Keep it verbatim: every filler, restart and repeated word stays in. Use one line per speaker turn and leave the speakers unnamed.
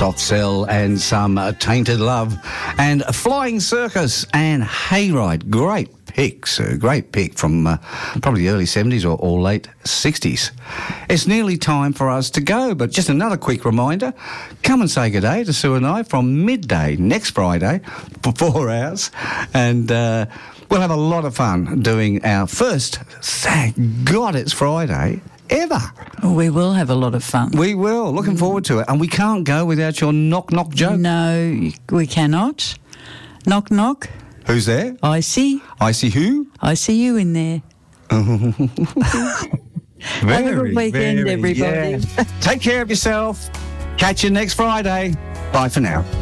Soft Cell and some uh, Tainted Love and Flying Circus and Hayride. Great picks, a great pick from uh, probably the early seventies or, or late sixties. It's nearly time for us to go, but just another quick reminder, come and say good day to Sue and I from midday next Friday for four hours, and uh, we'll have a lot of fun doing our first, thank God it's Friday, ever.
We will have a lot of fun.
We will. Looking forward to it. And we can't go without your knock-knock joke.
No, we cannot. Knock, knock.
Who's there?
I see.
I see who?
I see you in there.
Very,
have a good weekend,
very,
everybody.
Yeah. Take care of yourself. Catch you next Friday. Bye for now.